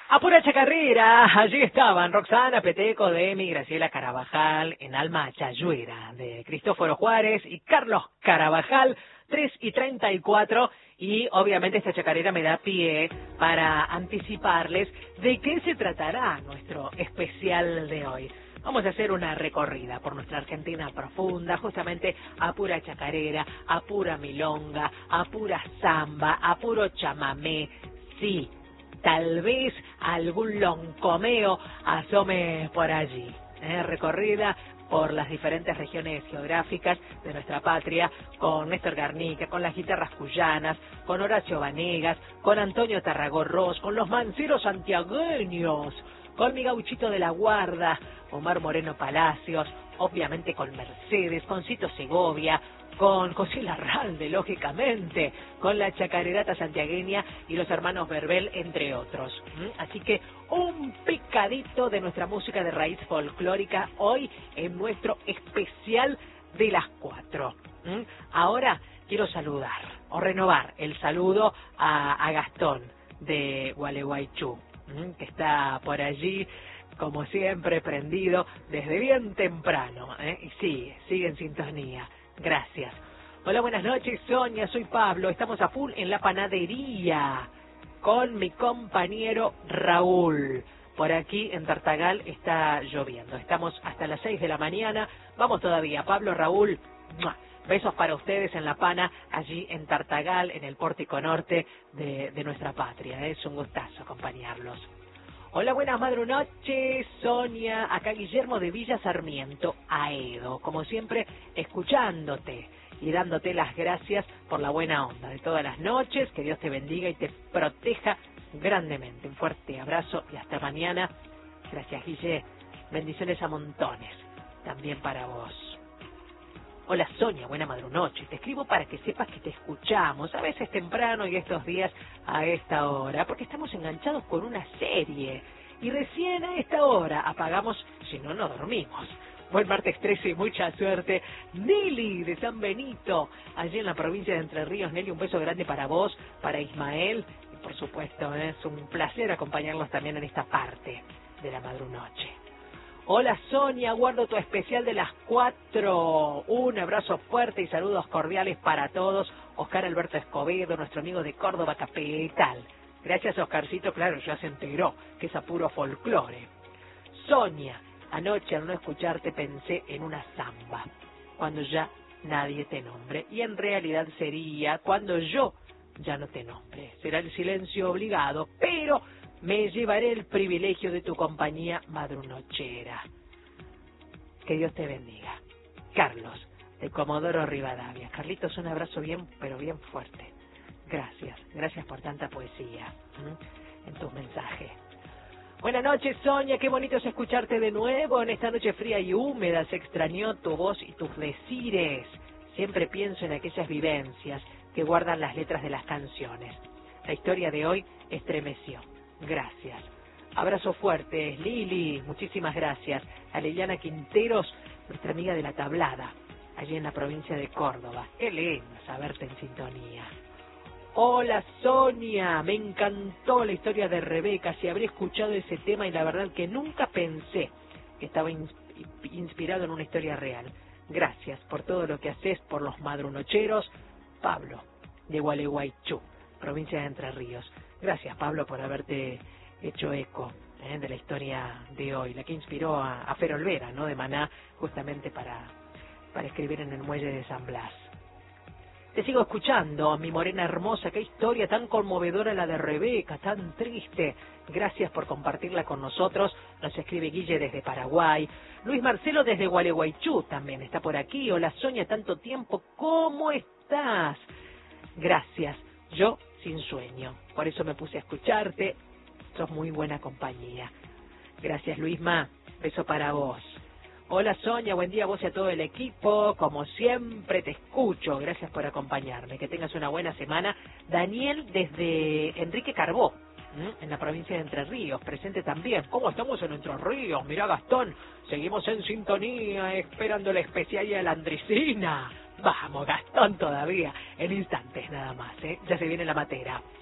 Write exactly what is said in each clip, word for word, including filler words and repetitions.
A pura chacarrera, allí estaban Roxana Peteco de Emi, Graciela Carabajal, en Alma Chayuera, de Cristóforo Juárez y Carlos Carabajal, tres y treinta y cuatro, y obviamente esta chacarera me da pie para anticiparles de qué se tratará nuestro especial de hoy. Vamos a hacer una recorrida por nuestra Argentina profunda, justamente a pura chacarera, a pura milonga, a pura samba, a puro chamamé, sí. Tal vez algún loncomeo asome por allí. ¿eh? Recorrida por las diferentes regiones geográficas de nuestra patria, con Néstor Garnica, con las guitarras cuyanas, con Horacio Vanegas, con Antonio Tarragorros, con los manceros santiagueños, con mi gauchito de la guarda, Omar Moreno Palacios, obviamente con Mercedes, con Cito Segovia, con José Larralde, lógicamente, con la chacarerata santiagueña y los hermanos Verbel, entre otros. ¿Mm? Así que un picadito de nuestra música de raíz folclórica hoy en nuestro especial de las cuatro. ¿Mm? Ahora quiero saludar o renovar el saludo a, a Gastón de Gualeguaychú, ¿Mm? que está por allí, como siempre, prendido desde bien temprano, ¿eh? y sigue, sigue en sintonía. Gracias. Hola, buenas noches, Sonia, soy Pablo. Estamos a full en la panadería con mi compañero Raúl. Por aquí en Tartagal está lloviendo. Estamos hasta las seis de la mañana. Vamos todavía. Pablo, Raúl, ¡mua! Besos para ustedes en La Pana, allí en Tartagal, en el pórtico norte de, de nuestra patria. Es un gustazo acompañarlos. Hola, buenas madrunoches, Sonia, acá Guillermo de Villa Sarmiento, Aedo, como siempre, escuchándote y dándote las gracias por la buena onda de todas las noches, que Dios te bendiga y te proteja grandemente. Un fuerte abrazo y hasta mañana. Gracias, Guille, bendiciones a montones, también para vos. Hola Sonia, buena madrunoche. Te escribo para que sepas que te escuchamos, a veces temprano y estos días a esta hora, porque estamos enganchados con una serie. Y recién a esta hora apagamos, si no, no dormimos. Buen martes trece y mucha suerte. Nelly de San Benito, allí en la provincia de Entre Ríos. Nelly, un beso grande para vos, para Ismael. Y por supuesto, es un placer acompañarlos también en esta parte de la madrunoche. Hola Sonia, guardo tu especial de las cuatro. Un abrazo fuerte y saludos cordiales para todos. Oscar Alberto Escobedo, nuestro amigo de Córdoba Capital. Gracias Oscarcito, claro, ya se enteró que es a puro folclore. Sonia, anoche al no escucharte pensé en una samba, cuando ya nadie te nombre. Y en realidad sería cuando yo ya no te nombre. Será el silencio obligado, pero me llevaré el privilegio de tu compañía madrunochera. Que Dios te bendiga. Carlos, de Comodoro Rivadavia. Carlitos, un abrazo bien, pero bien fuerte. Gracias, gracias por tanta poesía ¿m? en tus mensajes. Buenas noches, Sonia, qué bonito es escucharte de nuevo en esta noche fría y húmeda. Se extrañó tu voz y tus decires. Siempre pienso en aquellas vivencias que guardan las letras de las canciones. La historia de hoy estremeció. Gracias. Abrazo fuerte, Lili, muchísimas gracias. A Liliana Quinteros, nuestra amiga de la Tablada, allí en la provincia de Córdoba. Qué lindo saberte en sintonía. Hola Sonia, me encantó la historia de Rebeca, si habré escuchado ese tema y la verdad que nunca pensé que estaba inspirado en una historia real. Gracias por todo lo que haces por los madrunocheros. Pablo, de Gualeguaychú, provincia de Entre Ríos. Gracias, Pablo, por haberte hecho eco ¿eh? de la historia de hoy, la que inspiró a, a Fer Olvera, ¿no? de Maná, justamente para, para escribir en el muelle de San Blas. Te sigo escuchando, mi morena hermosa, qué historia tan conmovedora la de Rebeca, tan triste. Gracias por compartirla con nosotros. Nos escribe Guille desde Paraguay. Luis Marcelo desde Gualeguaychú también está por aquí. Hola Sonia, tanto tiempo, ¿cómo estás? Gracias, yo sin sueño, por eso me puse a escucharte, sos muy buena compañía. Gracias Luisma, beso para vos. Hola Sonia, buen día a vos y a todo el equipo, como siempre te escucho, gracias por acompañarme, que tengas una buena semana. Daniel desde Enrique Carbó, ¿m? en la provincia de Entre Ríos, presente también. ¿Cómo estamos en Entre Ríos? Mirá Gastón, seguimos en sintonía, esperando la especial y a la Andricina. Vamos, Gastón, todavía, en instantes nada más, ¿eh? Ya se viene la matera.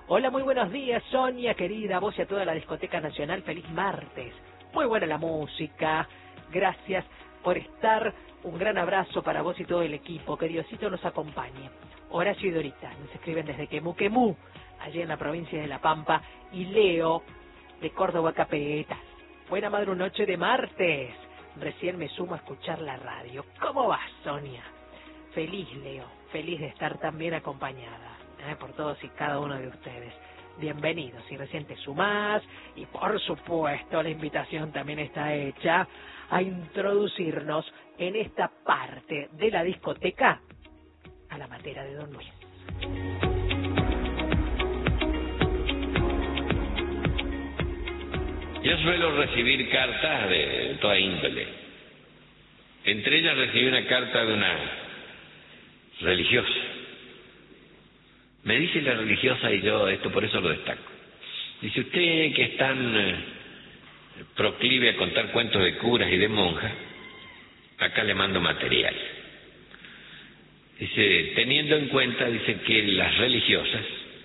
Hola, muy buenos días, Sonia, querida, vos y a toda la Discoteca Nacional, feliz martes. Muy buena la música, gracias por estar, un gran abrazo para vos y todo el equipo, que Diosito nos acompañe. Horacio y Dorita nos escriben desde Quemú Quemú, allí en la provincia de La Pampa, y Leo de Córdoba Capetas. Buena madre noche de martes, recién me sumo a escuchar la radio. ¿Cómo vas, Sonia? Feliz, Leo, feliz de estar tan bien acompañada. Eh, por todos y cada uno de ustedes. Bienvenidos, si recién te sumás, y por supuesto la invitación también está hecha a introducirnos en esta parte de la discoteca a la matera de Don Luis. Yo suelo recibir cartas de toda índole. Entre ellas recibí una carta de una religiosa. Me dice la religiosa, y yo esto por eso lo destaco. Dice: usted que es tan eh, proclive a contar cuentos de curas y de monjas, acá le mando material. Dice, teniendo en cuenta, dice, que las religiosas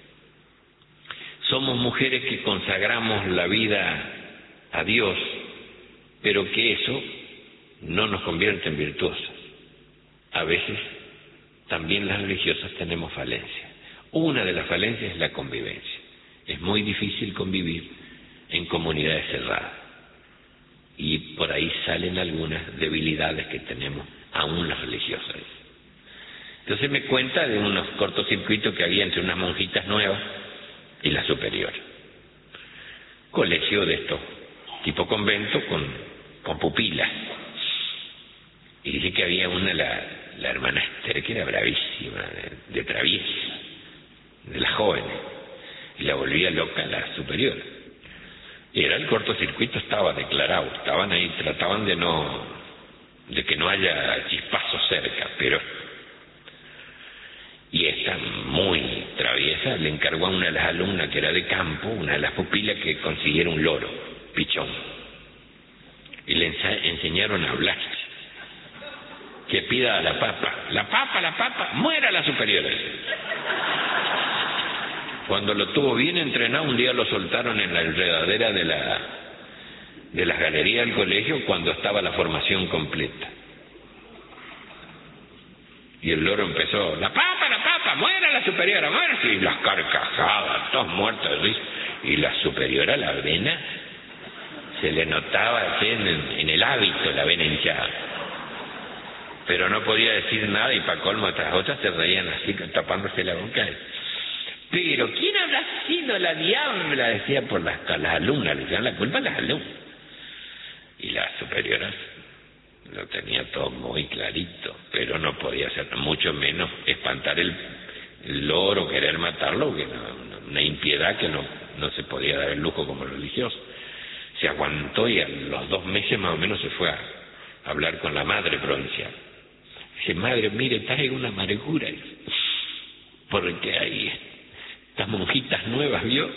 somos mujeres que consagramos la vida a Dios, pero que eso no nos convierte en virtuosas. A veces también las religiosas tenemos falencias. Una de las falencias es la convivencia. Es muy difícil convivir en comunidades cerradas. Y por ahí salen algunas debilidades que tenemos aún las religiosas. Entonces me cuenta de unos cortocircuitos que había entre unas monjitas nuevas y la superior. Colegio de estos, tipo convento, con, con pupilas. Y dice que había una, la, la hermana Esther, que era bravísima, de, de traviesa, de las jóvenes, y la volvía loca la superior. Y era el cortocircuito, estaba declarado, estaban ahí, trataban de no, de que no haya chispazos cerca, pero, y esta muy traviesa le encargó a una de las alumnas que era de campo, una de las pupilas, que consiguiera un loro, pichón, y le ensa- enseñaron a hablar, que pida a la papa, la papa, la papa, muera la superiora. Cuando lo tuvo bien entrenado, un día lo soltaron en la enredadera de la de las galerías del colegio cuando estaba la formación completa. Y el loro empezó, la papa, la papa, muera la superiora, muera. Y las carcajadas, todos muertos de risa. Y la superiora, la vena, se le notaba así en, en el hábito, la vena hinchada. Pero no podía decir nada, y para colmo otras otras se reían así, tapándose la boca. Pero ¿quién habrá sido la diabla? Decía por las, las alumnas, le decían la culpa a las alumnas. Y las superiores lo tenía todo muy clarito, pero no podía hacer, mucho menos espantar el, el loro, querer matarlo, que no, una impiedad que no, no se podía dar el lujo como religioso. Se aguantó y a los dos meses más o menos se fue a, a hablar con la madre provincial. Dice, madre, mire, trae una amargura, porque hay estas monjitas nuevas, ¿vio?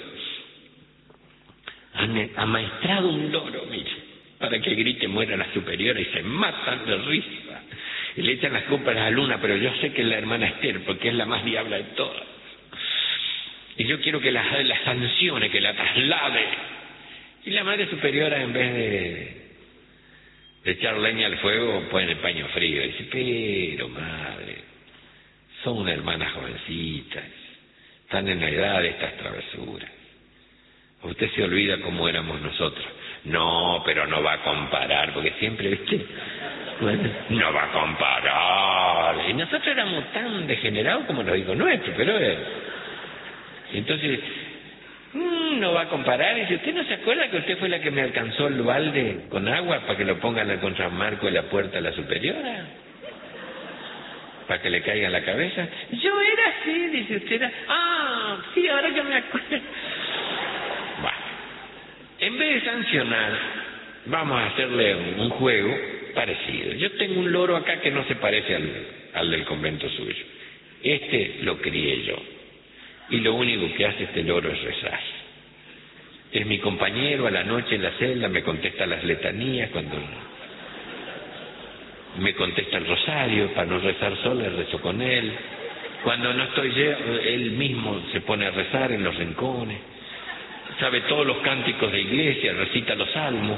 Han amaestrado un loro, mire, para que grite muera la superiora, y se matan de risa. Y le echan las culpas a las alumnas, pero yo sé que es la hermana Esther, porque es la más diabla de todas. Y yo quiero que la, la sancione, que la traslade. Y la madre superiora, en vez de, de echar leña al fuego, pone el paño frío. Y dice, pero madre, son una hermana jovencitas, están en la edad de estas travesuras. Usted se olvida cómo éramos nosotros. No, pero no va a comparar, porque siempre, ¿viste? Bueno, no va a comparar. Y nosotros éramos tan degenerados como los hijos nuestros, pero... Eh, entonces, mmm, no va a comparar. Y dice, ¿usted no se acuerda que usted fue la que me alcanzó el balde con agua para que lo pongan al contramarco de la puerta de la superiora? Para que le caiga en la cabeza. Yo era así, dice usted. Era... Ah, sí, ahora que me acuerdo. Bueno, en vez de sancionar, vamos a hacerle un, un juego parecido. Yo tengo un loro acá que no se parece al, al del convento suyo. Este lo crié yo. Y lo único que hace este loro es rezar. Es mi compañero a la noche en la celda, me contesta las letanías cuando... me contesta el rosario, para no rezar sola, rezo con él. Cuando no estoy yo, él mismo se pone a rezar en los rincones, sabe todos los cánticos de iglesia, recita los salmos.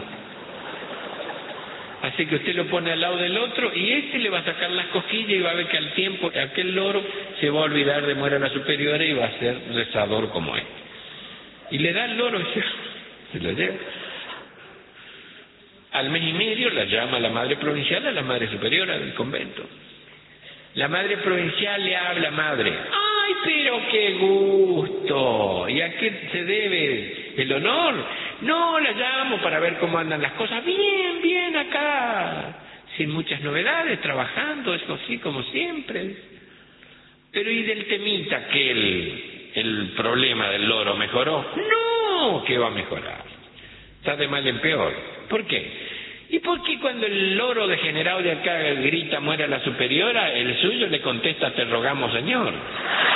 Así que usted lo pone al lado del otro y este le va a sacar las cosquillas y va a ver que al tiempo aquel loro se va a olvidar de muera la superiora y va a ser rezador como él. Y le da el loro y se, se lo lleva. Al mes y medio la llama la madre provincial a la madre superiora del convento. La madre provincial le habla, madre, ¡ay, pero qué gusto! ¿Y a qué se debe el honor? No, la llamo para ver cómo andan las cosas. Bien, bien acá, sin muchas novedades, trabajando, eso sí, como siempre. Pero ¿y del temita aquel, el problema del loro mejoró? No, que va a mejorar. Está de mal en peor. ¿Por qué? ¿Y por qué cuando el loro degenerado de acá grita muera la superiora, el suyo le contesta te rogamos, señor?